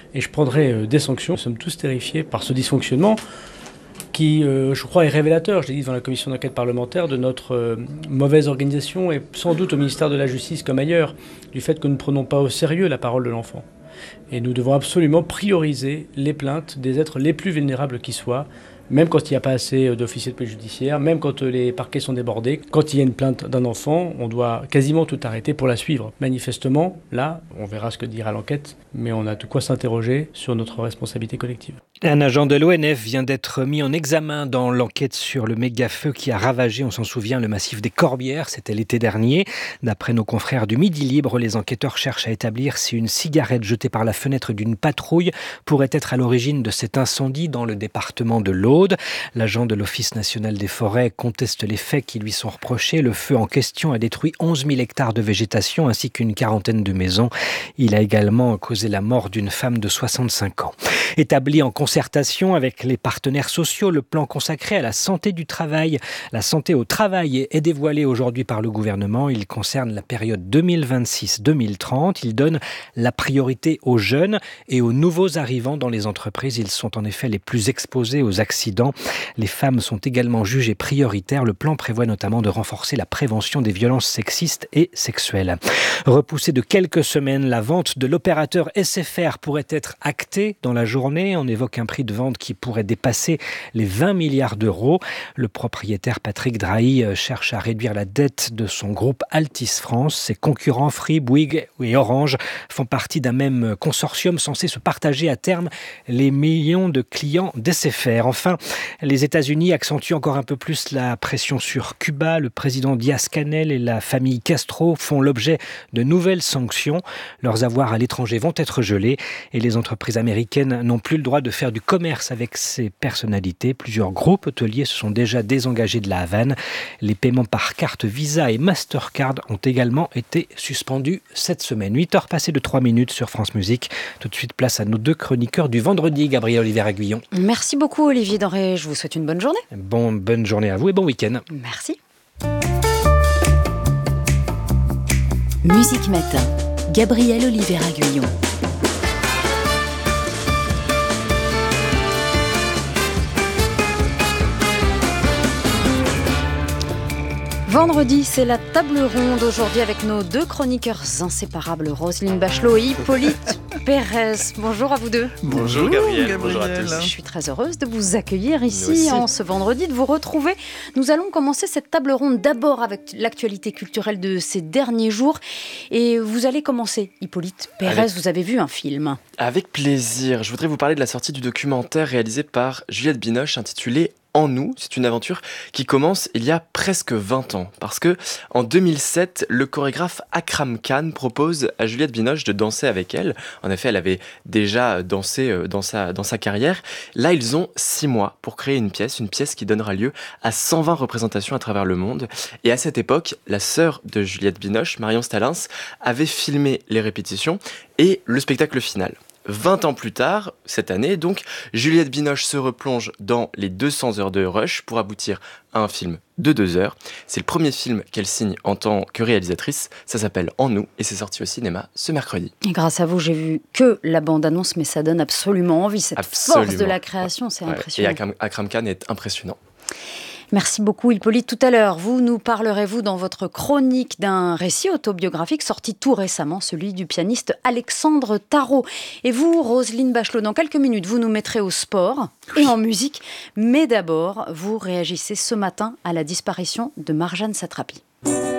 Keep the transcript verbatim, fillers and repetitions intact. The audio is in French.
et je prendrai euh, des sanctions. Nous sommes tous terrifiés par ce dysfonctionnement qui, euh, je crois, est révélateur, je l'ai dit devant la commission d'enquête parlementaire, de notre euh, mauvaise organisation et sans doute au ministère de la Justice comme ailleurs, du fait que nous ne prenons pas au sérieux la parole de l'enfant. Et nous devons absolument prioriser les plaintes des êtres les plus vulnérables qui soient, même quand il n'y a pas assez d'officiers de police judiciaire, même quand les parquets sont débordés. Quand il y a une plainte d'un enfant, on doit quasiment tout arrêter pour la suivre. Manifestement, là, on verra ce que dira l'enquête, mais on a de quoi s'interroger sur notre responsabilité collective. Un agent de l'O N F vient d'être mis en examen dans l'enquête sur le méga-feu qui a ravagé, on s'en souvient, le massif des Corbières, c'était l'été dernier. D'après nos confrères du Midi Libre, les enquêteurs cherchent à établir si une cigarette jetée par la fenêtre d'une patrouille pourrait être à l'origine de cet incendie dans le département de l'Aude. L'agent de l'Office national des forêts conteste les faits qui lui sont reprochés. Le feu en question a détruit onze mille hectares de végétation ainsi qu'une quarantaine de maisons. Il a également causé la mort d'une femme de soixante-cinq ans. Établi en concertation avec les partenaires sociaux, le plan consacré à la santé du travail, la santé au travail est dévoilé aujourd'hui par le gouvernement. Il concerne la période deux mille vingt-six deux mille trente. Il donne la priorité aux jeunes et aux nouveaux arrivants dans les entreprises. Ils sont en effet les plus exposés aux accidents. Les femmes sont également jugées prioritaires. Le plan prévoit notamment de renforcer la prévention des violences sexistes et sexuelles. Repoussée de quelques semaines, la vente de l'opérateur S F R pourrait être actée dans la journée. On évoque un prix de vente qui pourrait dépasser les vingt milliards d'euros. Le propriétaire Patrick Drahi cherche à réduire la dette de son groupe Altice France. Ses concurrents Free, Bouygues et Orange font partie d'un même consortium censé se partager à terme les millions de clients d'S F R. Enfin, les États-Unis accentuent encore un peu plus la pression sur Cuba. Le président Diaz-Canel et la famille Castro font l'objet de nouvelles sanctions. Leurs avoirs à l'étranger vont être gelés et les entreprises américaines n'ont plus le droit de faire du commerce avec ces personnalités. Plusieurs groupes hôteliers se sont déjà désengagés de la Havane. Les paiements par carte Visa et Mastercard ont également été suspendus cette semaine. huit heures passées de trois minutes sur France Musique. Tout de suite, place à nos deux chroniqueurs du vendredi, Gabriel Olivier-Aguillon. Merci beaucoup Olivier Denré, je vous souhaite une bonne journée. Bon, bonne journée à vous et bon week-end. Merci. Musique Matin, Gabriel Olivier-Aguillon. Vendredi, c'est la table ronde aujourd'hui avec nos deux chroniqueurs inséparables, Roselyne Bachelot et Hippolyte Pérez. Bonjour à vous deux. Bonjour Gabriel, bonjour à tous. Je suis très heureuse de vous accueillir ici en ce vendredi, de vous retrouver. Nous allons commencer cette table ronde d'abord avec l'actualité culturelle de ces derniers jours. Et vous allez commencer, Hippolyte Pérez, Allez. Vous avez vu un film. Avec plaisir, je voudrais vous parler de la sortie du documentaire réalisé par Juliette Binoche intitulé En nous. C'est une aventure qui commence il y a presque vingt ans. Parce que en deux mille sept, le chorégraphe Akram Khan propose à Juliette Binoche de danser avec elle. En effet, elle avait déjà dansé dans sa, dans sa carrière. Là, ils ont six mois pour créer une pièce, une pièce qui donnera lieu à cent vingt représentations à travers le monde. Et à cette époque, la sœur de Juliette Binoche, Marion Stalins, avait filmé les répétitions et le spectacle final. vingt ans plus tard, cette année, donc, Juliette Binoche se replonge dans les deux cents heures de Rush pour aboutir à un film de deux heures. C'est le premier film qu'elle signe en tant que réalisatrice. Ça s'appelle En nous et c'est sorti au cinéma ce mercredi. Et grâce à vous, j'ai vu que la bande-annonce, mais ça donne absolument envie. Cette absolument. force de la création, ouais. c'est ouais. impressionnant. Et Akram, Akram Khan est impressionnant. Merci beaucoup Hippolyte. Tout à l'heure, vous nous parlerez-vous dans votre chronique d'un récit autobiographique sorti tout récemment, celui du pianiste Alexandre Tarot. Et vous, Roselyne Bachelot, dans quelques minutes, vous nous mettrez au sport et en musique. Mais d'abord, vous réagissez ce matin à la disparition de Marjane Satrapi.